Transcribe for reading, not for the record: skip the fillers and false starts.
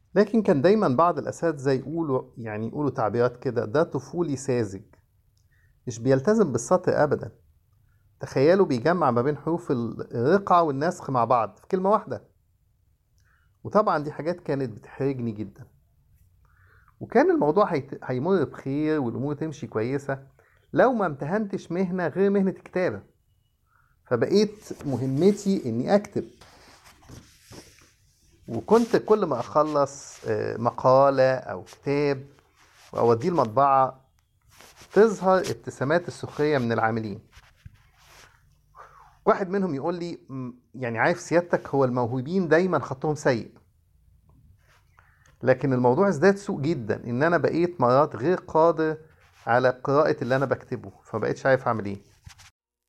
لكن كان دايما بعض الأساتذة يقولوا تعبيرات كده: ده طفولي ساذج، مش بيلتزم بالسطر أبدا. تخيلوا بيجمع ما بين حروف الرقعة والنسخ مع بعض في كلمة واحدة. وطبعا دي حاجات كانت بتحرجني جدا. وكان الموضوع هيمر بخير والأمور تمشي كويسة لو ما امتهنتش مهنة غير مهنة الكتابة. فبقيت مهمتي إني أكتب. وكنت كل ما أخلص مقالة أو كتاب وأوديه المطبعة، تظهر ابتسامات السخرية من العاملين. واحد منهم يقول لي: يعني عارف سيادتك، هو الموهوبين دايما خطهم سيء. لكن الموضوع ازداد سوء جدا، ان انا بقيت مرات غير قادر على قراءة اللي انا بكتبه، فبقيتش عارف اعمل ايه.